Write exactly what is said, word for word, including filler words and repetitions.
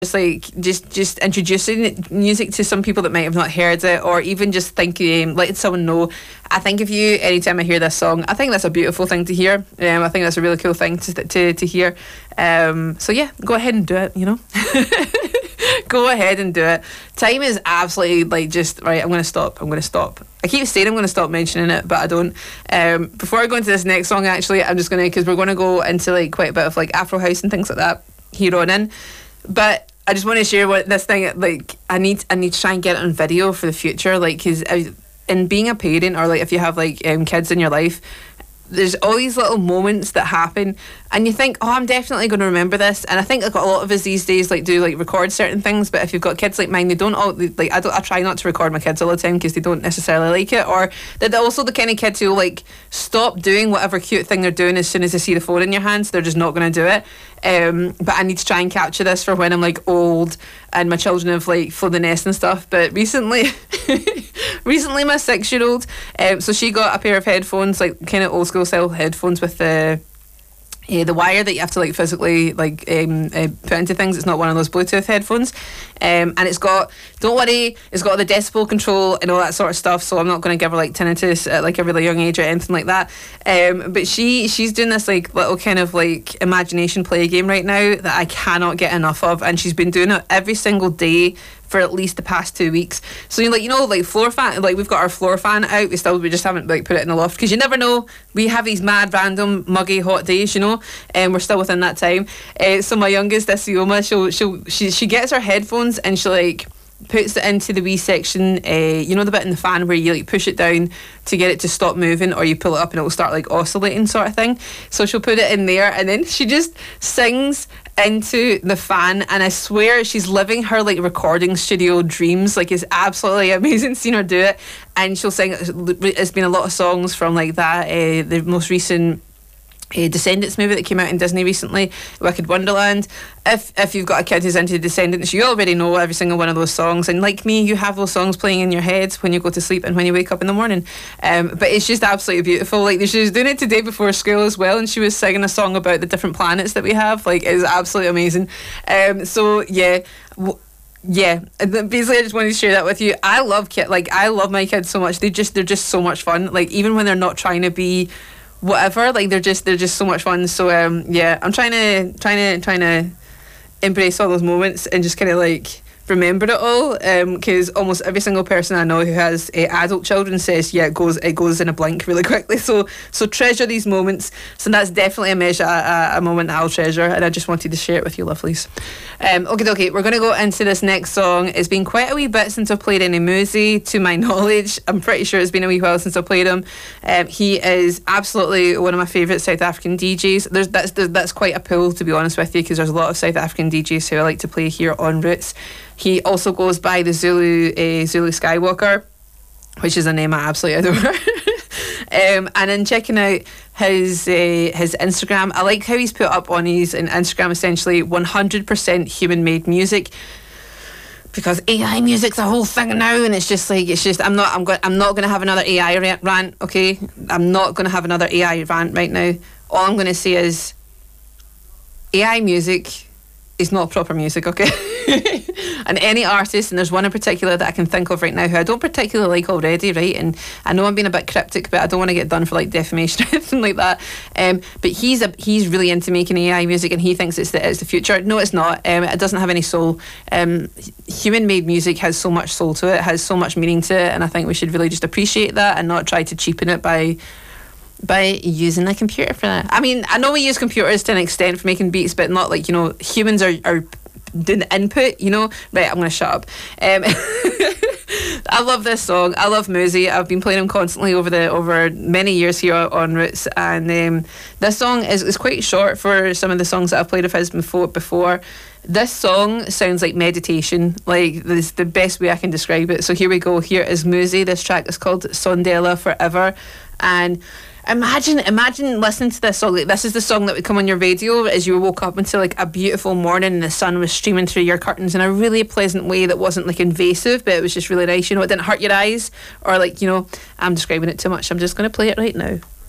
Just like just just introducing music to some people that might have not heard it, or even just thinking, letting someone know. I think of you anytime I hear this song. I think that's a beautiful thing to hear. Um, I think that's a really cool thing to to, to hear. Um, so yeah, go ahead and do it. You know, go ahead and do it. Time is absolutely like just right. I'm going to stop. I'm going to stop. I keep saying I'm going to stop mentioning it, but I don't. Um, before I go into this next song, actually, I'm just going to because we're going to go into like quite a bit of like Afro house and things like that here on in, but. I just want to share what this thing like. I need I need to try and get it on video for the future. Like, because in being a parent, or like if you have like um, kids in your life, there's all these little moments that happen, and you think, oh, I'm definitely going to remember this. And I think like a lot of us these days like do like record certain things. But if you've got kids like mine, they don't all like. I don't. I try not to record my kids all the time because they don't necessarily like it, or they're also the kind of kids who like stop doing whatever cute thing they're doing as soon as they see the phone in your hands. They're just not going to do it. Um, but I need to try and capture this for when I'm like old and my children have like flown the nest and stuff. But recently, recently my six-year-old, um, so she got a pair of headphones, like kind of old school style headphones with the uh, the wire that you have to like physically like um, uh, put into things. It's not one of those Bluetooth headphones, um, and it's got, don't worry, it's got the decibel control and all that sort of stuff. So I'm not going to give her like tinnitus at like a really young age or anything like that. Um, but she she's doing this like little kind of like imagination play game right now that I cannot get enough of, and she's been doing it every single day for at least the past two weeks. So you like you know like floor fan, like we've got our floor fan out. We still we just haven't like put it in the loft because you never know. We have these mad random muggy hot days, you know, and we're still within that time. Uh, so my youngest, Isioma, she'll she'll she she gets her headphones and she like puts it into the wee section, uh, you know the bit in the fan where you like push it down to get it to stop moving, or you pull it up and it'll start like oscillating sort of thing. So she'll put it in there and then she just sings into the fan, and I swear she's living her like recording studio dreams. Like, it's absolutely amazing seeing her do it. And she'll sing, it's been a lot of songs from like that, uh, the most recent Uh, Descendants movie that came out in Disney recently, Wicked Wonderland. If if you've got a kid who's into Descendants, you already know every single one of those songs, and like me, you have those songs playing in your head when you go to sleep and when you wake up in the morning. Um, but it's just absolutely beautiful. Like, she was doing it today before school as well, and she was singing a song about the different planets that we have. Like, it's absolutely amazing. Um, so yeah. W- Yeah, basically I just wanted to share that with you. I love kid, like I love my kids so much. They just they're just so much fun. Like, even when they're not trying to be whatever, like they're just they're just so much fun. So um yeah, I'm trying to trying to trying to embrace all those moments and just kind of like remember it all, because um, almost every single person I know who has uh, adult children says yeah it goes it goes in a blink really quickly. So so treasure these moments. So that's definitely a measure a, a moment that I'll treasure, and I just wanted to share it with you lovelies. Um, okay, okay, we're going to go into this next song. It's been quite a wee bit since I've played any Muzi, to my knowledge. I'm pretty sure it's been a wee while since I played him. Um, he is absolutely one of my favourite South African D Js. There's that's there's, that's quite a pull, to be honest with you, because there's a lot of South African D Js who I like to play here on Roots. He also goes by the Zulu uh, Zulu Skywalker, which is a name I absolutely adore. um, and then checking out his uh, his Instagram, I like how he's put up on his Instagram essentially one hundred percent human made music, because A I music's a whole thing now, and it's just like it's just I'm not I'm going I'm not going to have another A I rant. Okay, I'm not going to have another A I rant right now. All I'm going to say is A I music is not proper music, okay? And any artist, and there's one in particular that I can think of right now who I don't particularly like already, right? And I know I'm being a bit cryptic, but I don't want to get done for like defamation or anything like that. Um, but he's a, he's really into making A I music, and he thinks it's the, it's the future. No, it's not. Um, it doesn't have any soul. Um, human-made music has so much soul to it, has so much meaning to it, and I think we should really just appreciate that and not try to cheapen it by by using a computer for that. I mean, I know we use computers to an extent for making beats, but not like, you know, humans are, are doing the input, you know. Right, I'm going to shut up. Um, I love this song. I love Muzi. I've been playing him constantly over the over many years here on Roots, and um, this song is, is quite short for some of the songs that I've played of his before. before. This song sounds like meditation. Like, this is the best way I can describe it. So here we go. Here is Muzi. This track is called Sondela Forever, and Imagine, imagine listening to this song. Like, this is the song that would come on your radio as you woke up into like a beautiful morning and the sun was streaming through your curtains in a really pleasant way that wasn't like invasive, but it was just really nice. You know, it didn't hurt your eyes, or like, you know, I'm describing it too much. I'm just going to play it right now.